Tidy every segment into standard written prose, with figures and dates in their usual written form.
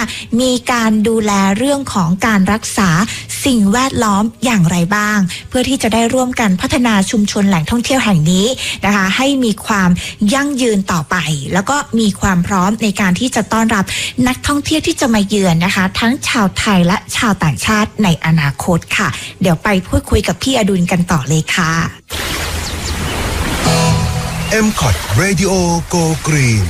มีการดูแลเรื่องของการรักษาสิ่งแวดล้อมอย่างไรบ้างเพื่อที่จะได้ร่วมกันพัฒนาชุมชนแหล่งท่องเที่ยวแห่งนี้นะคะให้มีความยั่งยืนต่อไปแล้วก็มีความพร้อมในการที่จะต้อนรับนักท่องเที่ยวที่จะมาเยือนนะคะทั้งชาวไทยและชาวต่างชาติในอนาคตค่ะเดี๋ยวไปพูดคุยกับพี่อดุลกันต่อเลยค่ะ MCOT Radio Go Green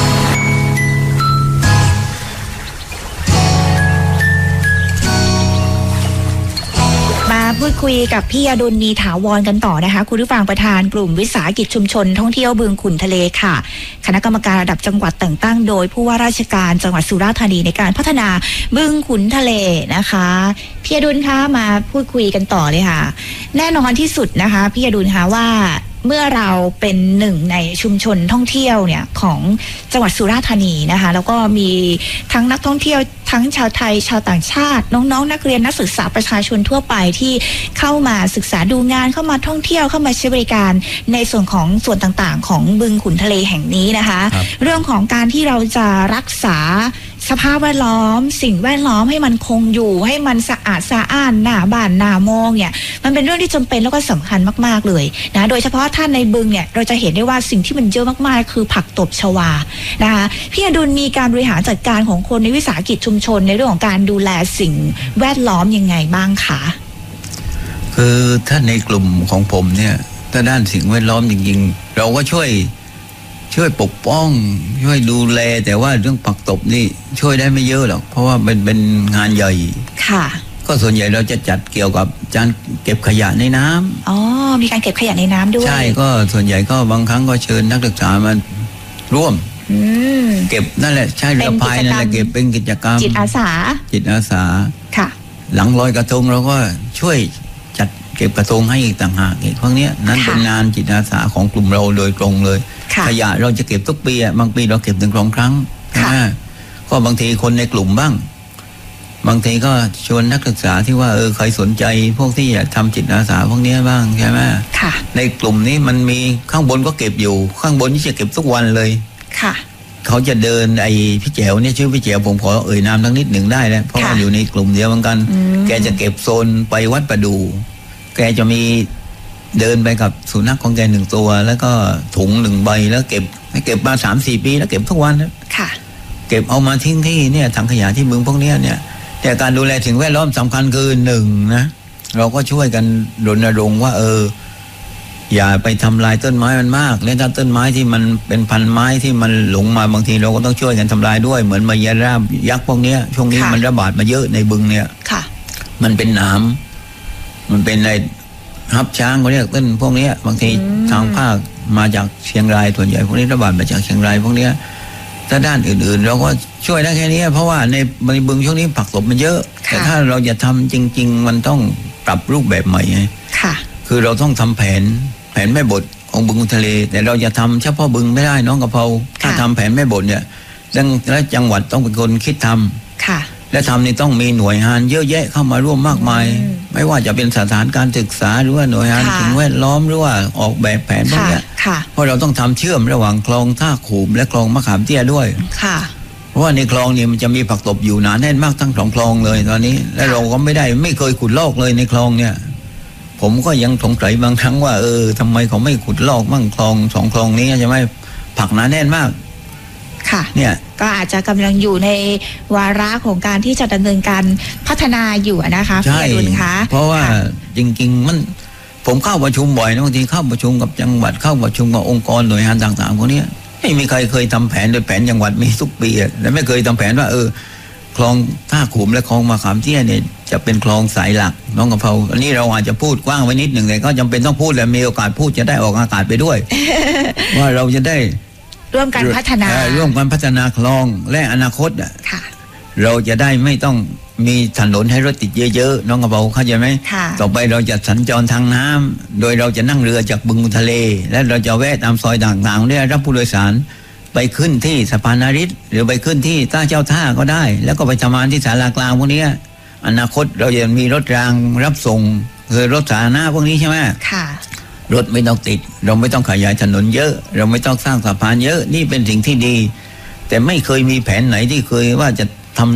มาพูดคุยกับพี่อดุลนีถาวรกันต่อนะคะคุณผู้ฟังประธานกลุ่มวิสาหกิจชุมชนท่องเที่ยวบึงขุนทะเลค่ะคณะกรรมการระดับจังหวัดแต่งตั้งโดยผู้ว่าราชการจังหวัดสุราษฎร์ธานีในการพัฒนาบึงขุนทะเลนะคะพี่อดุลคะมาพูดคุยกันต่อเลยค่ะแน่นอนที่สุดนะคะพี่อดุลคะว่าเมื่อเราเป็นหนึ่งในชุมชนท่องเที่ยวเนี่ยของจังหวัดสุราษฎร์ธานีนะคะแล้วก็มีทั้งนักท่องเที่ยวทั้งชาวไทยชาวต่างชาติน้องๆนักเรียนนักศึกษาประชาชนทั่วไปที่เข้ามาศึกษาดูงานเข้ามาท่องเที่ยวเข้ามาใช้บริการในส่วนของส่วนต่างๆของบึงขุนทะเลแห่งนี้นะคะเรื่องของการที่เราจะรักษาสภาพแวดล้อมสิ่งแวดล้อมให้มันคงอยู่ให้มันสะอาดสะอ้านหน้าบ้านหน้ามองเนี่ยมันเป็นเรื่องที่จำเป็นแล้วก็สำคัญมากๆเลยนะโดยเฉพาะท่านในบึงเนี่ยเราจะเห็นได้ว่าสิ่งที่มันเยอะมากๆคือผักตบชวานะคะพี่อดุลมีการบริหารจัดการของคนในวิสาหกิจชุมชนในเรื่องของการดูแลสิ่งแวดล้อมยังไงบ้างคะคือถ้าในกลุ่มของผมเนี่ยถ้าด้านสิ่งแวดล้อมจริงๆเราก็ช่วยปกป้องช่วยดูแลแต่ว่าเรื่องผักตบนี่ช่วยได้ไม่เยอะหรอกเพราะว่าเป็นงานใหญ่ค่ะก็ส่วนใหญ่เราจะจัดเกี่ยวกับการเก็บขยะในน้ำอ๋อมีการเก็บขยะในน้ำด้วยใช่ก็ส่วนใหญ่ก็บางครั้งก็เชิญนักศึกษามาร่วมเก็บนั่นแหละใช่เรือพายนั่นแหละเก็บเป็นกิจกรรมจิตอาสาค่ะหลังลอยกระทงเราก็ช่วยจัดเก็บกระทงให้อีกต่างหากพวกนี้นั้นเป็นงานจิตอาสาของกลุ่มเราโดยตรงเลยขยะเราจะเก็บทุกปีบางปีเราเก็บถึง2 ครั้งก็บางทีคนในกลุ่มบ้างบางทีก็ชวนนักศึกษาที่ว่าใครสนใจพวกที่อยากทำจิตอาสาพวกนี้บ้างใช่ไหมในกลุ่มนี้มันมีข้างบนก็เก็บอยู่ข้างบนนี่จะเก็บทุกวันเลยค่ะเขาจะเดินพี่แจ๋วเนี่ยชื่อพี่แจ๋วผมขอเอ่ยนามทั้งนิดหนึ่งได้แล้วเพราะว่าอยู่ในกลุ่มเดียวกันแกจะเก็บโซนไปวัดประดูแกจะมีเดินไปกับสุนัขของแก1 ตัวแล้วก็ถุง1 ใบแล้วเก็บมา3-4 ปีแล้วเก็บทุกวันนะเก็บเอามาทิ้งที่เนี่ยถังขยะที่บึงพวกนี้เนี่ยแต่การดูแลสิ่งแวดล้อมสำคัญคือ1นะเราก็ช่วยกันรณรงค์ว่าอย่าไปทำลายต้นไม้มันมากและถ้าต้นไม้ที่มันเป็นพันไม้ที่มันหลงมาบางทีเราก็ต้องช่วยกันทำลายด้วยเหมือนมายาราบยักษ์พวกนี้ช่วงนี้มันระบาดมาเยอะในบึงเนี่ยมันเป็นหนามมันเป็นในฮับช้างเขาเรียกต้นพวกนี้บางทีทางภาคมาจากเชียงรายส่วนใหญ่พวกนี้ระบาดมาจากเชียงรายพวกนี้ถ้าด้านอื่นๆเราก็ช่วยได้แค่นี้เพราะว่าในบึงช่วงนี้ผักตบมันเยอะแต่ถ้าเราจะทำจริงๆมันต้องปรับรูปแบบใหม่ไงคือเราต้องทำแผนแม่บทของบึงทะเลแต่เราจะทำเฉพาะบึงไม่ได้น้องกะเพราถ้าทำแผนแม่บทเนี่ยและจังหวัดต้องเป็นคนคิดทำและทำนี่ต้องมีหน่วยงานเยอะแยะเข้ามาร่วมมากมายไม่ว่าจะเป็นสถานการศึกษาหรือว่าหน่วยงานสิ่งแวดล้อมหรือว่าออกแบบแผนพวกนี้เพราะเราต้องทำเชื่อมระหว่างคลองท่าขูมและคลองมะขามเตี้ยด้วยเพราะว่าในคลองนี่มันจะมีผักตบอยู่หนาแน่นมากทั้ง2 คลองเลยตอนนี้และเราก็ไม่เคยขุดลอกเลยในคลองเนี่ยผมก็ยังสงสัยบางครั้งว่าทำไมเขาไม่ขุดลอกมั่งคลอง2 คลองนี้ใช่ไหมผักหนาแน่นมากค่ะเนี่ยก็อาจจะกำลังอยู่ในวาระของการที่จะดำเนินการพัฒนาอยู่นะคะพี่อดุลคะเพราะว่าจริงๆมันผมเข้าประชุมบ่อยนะบางทีเข้าประชุมกับจังหวัดเข้าประชุมกับองค์กรหน่วยงานต่างๆพวกนี้ไม่มีใครเคยทำแผนโดยแผนจังหวัดมีทุกปีแต่ไม่เคยทำแผนว่าคลองท่าขุมและคลองมะขามเตี้ยเนี่ยจะเป็นคลองสายหลักน้องกะเพราอันนี้เราอาจจะพูดกว้างไว้นิดหนึ่งแต่ก็จำเป็นต้องพูดและมีโอกาสพูดจะได้ออกอากาศไปด้วย ว่าเราจะได้ร่วมกันพัฒนาคลองและอนาคตเราจะได้ไม่ต้องมีถนนให้รถติดเยอะๆน้องกระเป๋าเข้าใจไหมต่อไปเราจะสัญจรทางน้ำโดยเราจะนั่งเรือจากบึงทะเลและเราจะแวะตามซอยต่างๆได้รับผู้โดยสารไปขึ้นที่สะพานนฤทธิ์หรือไปขึ้นที่ท่าเจ้าท่าก็ได้แล้วก็ไปทำงานที่ศาลากลางพวกนี้อนาคตเราจะมีรถรางรับส่งคือรถสาธารณะพวกนี้ใช่ไหมรถไม่ต้องติดเราไม่ต้องขยายถนนเยอะเราไม่ต้องสร้างสะพานเยอะนี่เป็นสิ่งที่ดีแต่ไม่เคยมีแผนไหนที่เคยว่าจะ